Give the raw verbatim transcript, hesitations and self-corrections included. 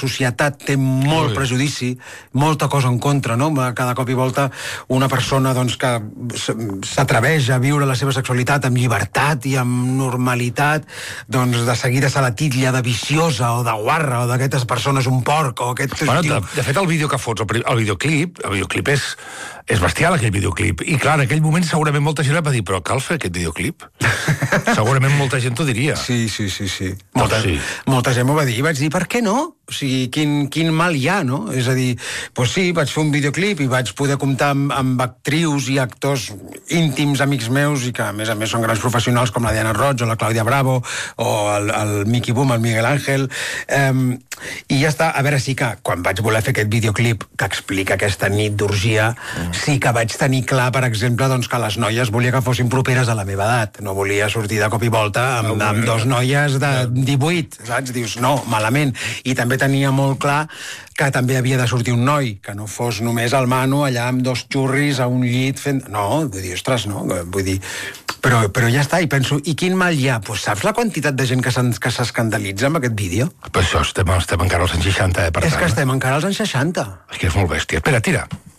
societat té molt prejudici, molta cosa en contra, no? Cada cop i volta una persona doncs, que s'atreveix a viure la seva sexualitat amb llibertat i amb normalitat, doncs de seguida se la titlla de viciosa o de guarra o d'aquestes persones un porc o aquest... Bueno, de, de fet, el vídeo que fots, el, el videoclip, el videoclip és, és bestial, aquell videoclip. I clar, en aquell moment segurament molta gent va dir, però cal fer aquest videoclip? Segurament molta gent t'ho diria. Sí, sí, sí, sí. Molta, molta, sí. molta gent m'ho va dir i vaig dir, per què no? O sigui, quin, quin mal hi ha, no? És a dir, doncs sí, vaig fer un videoclip i vaig poder comptar amb, amb actrius i actors íntims, amics meus, i que a més a més són grans professionals com la Diana Roig o la Clàudia Bravo o el, el Mickey Boom, el Miguel Ángel. Um, I ja està. A veure, sí que quan vaig voler fer aquest videoclip que explica aquesta nit d'orgia, mm. sí que vaig tenir clar, per exemple, doncs, que les noies volia que fossin properes a la meva edat. No volia sortir de cop i volta amb, oh, amb dos noies de divuit, saps? Dius, no, malament. I també tenia molt clar que també havia de sortir un noi, que no fos només el Manu allà amb dos xurris a un llit fent... No, vull dir, ostres, no? Vull dir... Però, però ja està, i penso, i quin mal hi ha? Pues saps la quantitat de gent que s'escandalitza amb aquest vídeo? Per això estem, estem encara als anys seixanta, eh, per És tant. que estem encara als anys seixanta. És que és molt bèstia. Espera, tira.